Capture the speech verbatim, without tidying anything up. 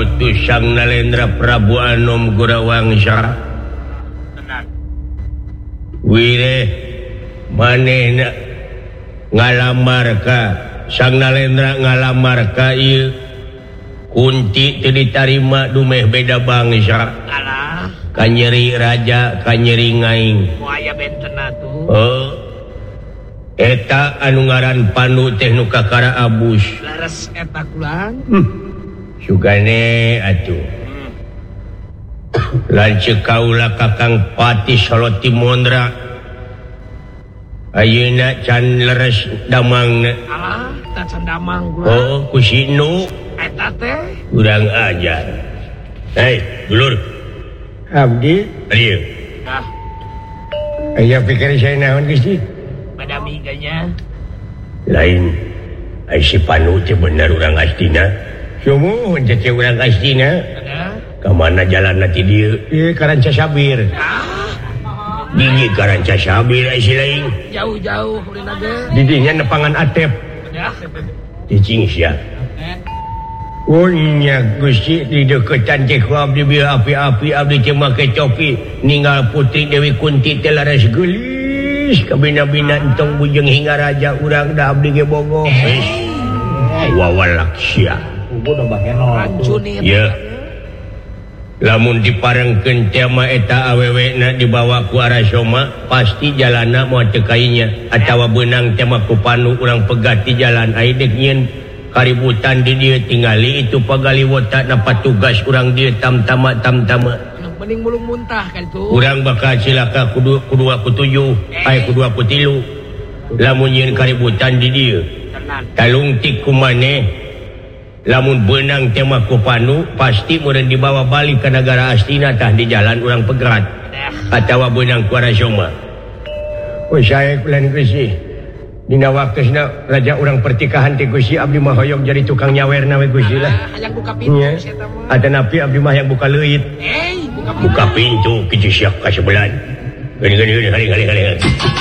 ngutus Sang Nalendra Prabu Anom Gurawangsa. Wire manehna ngalamar ka Sang Nalendra ngalamar ka ieu Kunti teu ditarima dumeh beda bangsa. Alah, Kanyeri raja, kanyeri ngaing. moal aya bentena tuh. Oh. Eta anu ngaran Panu teh nu kakara abus. Laras eta kulang. Hmm. Sugane atuh. Hmm. Lanceuk kaula Kakang Pati Saloti Mondra. Ayeuna can leres damangna. Alah, tak cendamang kulang. Oh, kusinu Eta teh. kurang ajar. Hei, dulur. Abdi, Ayo. Ah, aya pikir saya naon Gusti? pada miganya. Lain. Ai si Panu teh bener urang astina. Sumuhun teh urang astina. Ada. Ka mana jalanna ti dieu? Ieu karanca sabir. Ah, Gigi karanca sabir ai si lain. jauh-jauh ulin aja. Di dinya nepangan atep. Ada. Cicing sia. Oh nya Gusti di deketan teh ku abdi bieu api-api abdi teh make topi ninggal Putri Dewi Kunti teh laras geulis kabina-bina entong bujeng hingga raja urang da abdi ge bogoh. Wawalak sia. Rancuni. Ya. Lamun diparengkeun teh mah eta awewena dibawa ku Arasoma pasti jalanna moal teu kainya atawa beunang teh mah ku Panu urang pegati jalan ai dek nyieun kaributan di dieu tingali itu pagaliwota na patugas urang dieu tam-tama tam-tama. Mending mulung muntah kan tuh. Urang bakal cilaka kudu kudu aku tujuh ai kudu aku tilu. Lamun nyieun kaributan di dieu. Tenan. Talungtik ku maneh. Lamun beunang teh mah ku Panu pasti meureun dibawa balik ka nagara Astina tah di jalan urang pegerat. Atawa beunang ku Arasoma. Oh saya kulan Gusti. Dina waktuna raja urang pertikahan ti Gusti abdi mah hoyong jadi tukang nyawerna we Gusti lah. Hayang buka pintu Nya. eta mah. Atanapi abdi mah yang buka leuit. Eh, buka pintu. Buka pintu kitu siap ka sebelah. Gini gini gini kali kali kali.